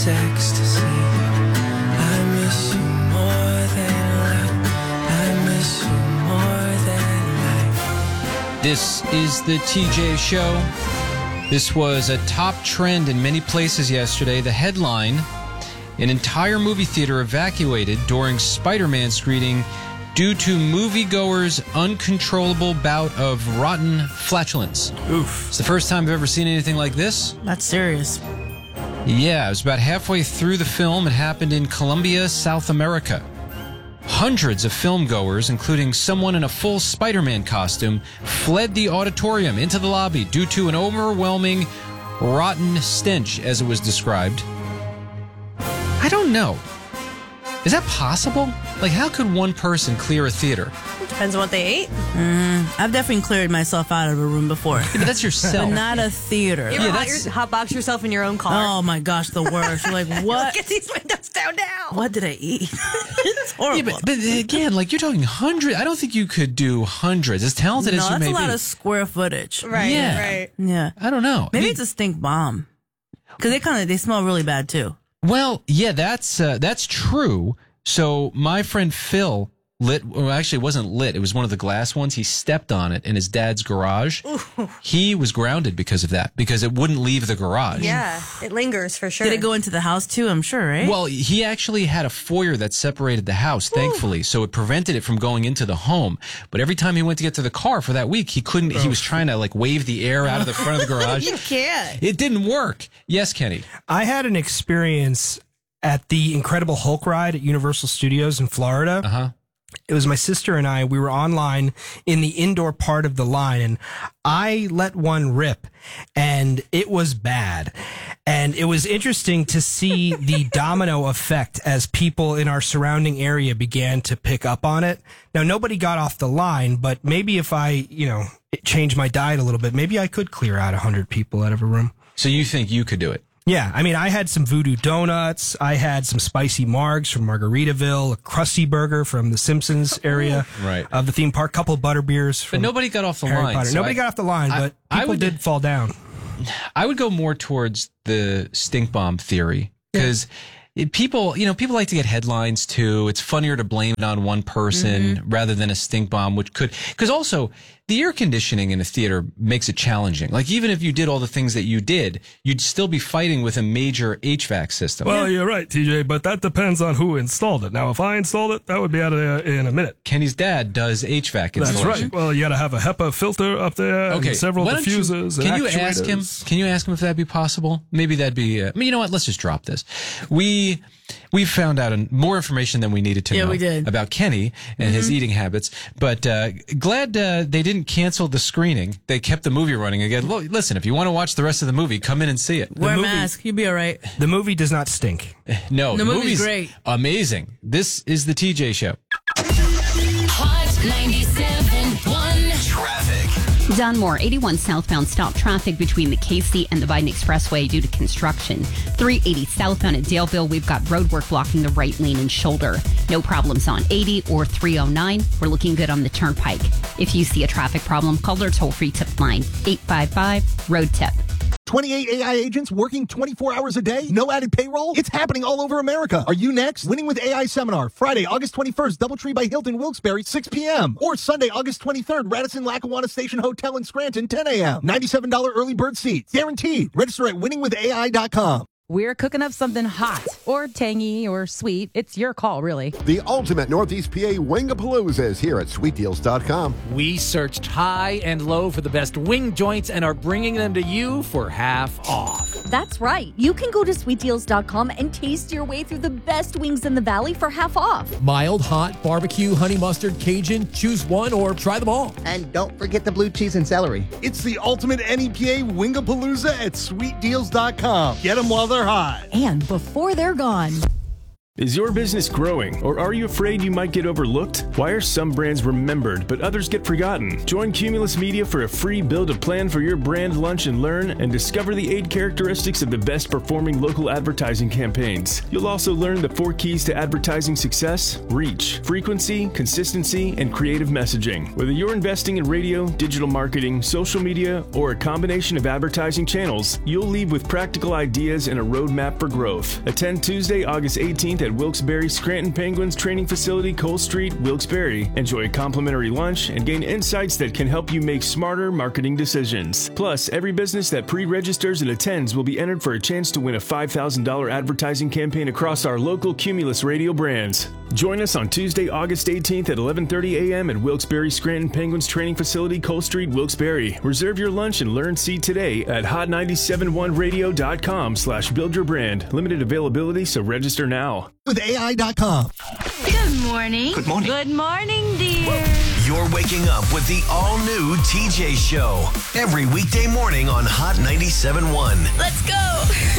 ecstasy. I miss you more than life. I miss you more than life. This is the TJ Show. This was a top trend in many places yesterday. The headline, an entire movie theater evacuated during Spider-Man screening due to moviegoers' uncontrollable bout of rotten flatulence. Oof. It's the first time I've ever seen anything like this. That's serious. Yeah, it was about halfway through the film. It happened in Colombia, South America. Hundreds of filmgoers, including someone in a full Spider-Man costume, fled the auditorium into the lobby due to an overwhelming rotten stench, as it was described. I don't know. Is that possible? Like, how could one person clear a theater? Depends on what they ate. I've definitely cleared myself out of a room before. Yeah, but that's yourself. But not a theater. You ever hotbox yourself in your own car? Oh my gosh, the worst. You're like, what? Get these windows down now. What did I eat? It's horrible. Yeah, but again, like, you're talking hundreds. I don't think you could do hundreds. As talented as you that's may a lot be. of square footage. Right, Yeah. right. Yeah. I don't know. Maybe I mean, it's a stink bomb. Because they smell really bad too. well, yeah, that's true. So my friend Phil actually it wasn't lit. It was one of the glass ones. He stepped on it in his dad's garage. Ooh. He was grounded because of that, because it wouldn't leave the garage. Yeah, it lingers for sure. Did it go into the house too? I'm sure, right? Well, he actually had a foyer that separated the house, thankfully, so it prevented it from going into the home. But every time he went to get to the car for that week, he couldn't. He was trying to like wave the air out of the front of the garage. You can't. It didn't work. Yes, Kenny. I had an experience at the Incredible Hulk ride at Universal Studios in Florida. Uh-huh. It was my sister and I. We were online in the indoor part of the line, and I let one rip, and it was bad. And it was interesting to see the domino effect as people in our surrounding area began to pick up on it. Now, nobody got off the line, but maybe if I, change my diet a little bit, maybe I could clear out 100 people out of a room. So you think you could do it? Yeah, I mean, I had some voodoo donuts. I had some spicy margs from Margaritaville, a Krusty Burger from the Simpsons area Right. of the theme park, couple butter beers from But nobody got off the Harry line. Potter. so Nobody got off the line, but people did fall down. I would go more towards the stink bomb theory, because people like to get headlines too. It's funnier to blame it on one person rather than a stink bomb, which could, because also the air conditioning in a theater makes it challenging. Like, even if you did all the things that you did, you'd still be fighting with a major HVAC system. Well, you're right, TJ, but that depends on who installed it. Now, if I installed it, that would be out of there in a minute. Kenny's dad does HVAC installation. That's right. Well, you got to have a HEPA filter up there, Okay, and several why don't diffusers. Can and you ask him? actuators. Can you ask him if that'd be possible? Maybe that'd be. You know what? Let's just drop this. We found out more information than we needed to know we did. about Kenny and his eating habits. But glad they didn't cancel the screening. They kept the movie running again. Look, listen, if you want to watch the rest of the movie, come in and see it. Wear a mask. You'll be all right. The movie does not stink. No, The movie's movie's great. amazing. This is the TJ Show. Hot 97.1 Traffic. Dunmore, 81 southbound stop traffic between the KC and the Biden Expressway due to construction. 380 southbound at Daleville, we've got road work blocking the right lane and shoulder. No problems on 80 or 309. We're looking good on the turnpike. If you see a traffic problem, call their toll-free tip line, 855-ROAD-TIP. 28 AI agents working 24 hours a day? No added payroll? It's happening all over America. Are you next? Winning with AI Seminar, Friday, August 21st, Doubletree by Hilton Wilkes-Barre, 6 p.m. Or Sunday, August 23rd, Radisson-Lackawanna Station Hotel in Scranton, 10 a.m. $97 early bird seats. Guaranteed. Register at winningwithai.com. We're cooking up something hot or tangy or sweet. It's your call, really. The ultimate Northeast PA Wingapalooza is here at sweetdeals.com. We searched high and low for the best wing joints and are bringing them to you for half off. That's right. You can go to sweetdeals.com and taste your way through the best wings in the valley for half off. Mild, hot, barbecue, honey mustard, Cajun, choose one or try them all. And don't forget the blue cheese and celery. It's the ultimate NEPA Wingapalooza at sweetdeals.com. Get them while they're hot. And before they're gone. Is your business growing, or are you afraid you might get overlooked? Why are some brands remembered, but others get forgotten? Join Cumulus Media for a free build a plan for your brand lunch and learn, and discover the 8 characteristics of the best performing local advertising campaigns. You'll also learn the 4 keys to advertising success: reach, frequency, consistency, and creative messaging. Whether you're investing in radio, digital marketing, social media, or a combination of advertising channels, you'll leave with practical ideas and a roadmap for growth. Attend Tuesday, August 18th at Wilkes-Barre Scranton Penguins Training Facility, Cole Street, Wilkes-Barre. Enjoy a complimentary lunch and gain insights that can help you make smarter marketing decisions. Plus, every business that pre-registers and attends will be entered for a chance to win a $5,000 advertising campaign across our local Cumulus radio brands. Join us on Tuesday, August 18th at 11:30 a.m. at Wilkes-Barre Scranton Penguins Training Facility, Cole Street, Wilkes-Barre. Reserve your lunch and learn seat today at hot971radio.com/buildyourbrand. Limited availability, so register now. With AI.com. Good morning. Good morning. Good morning, dear. You're waking up with the all-new TJ Show. Every weekday morning on Hot 97.1. Let's go.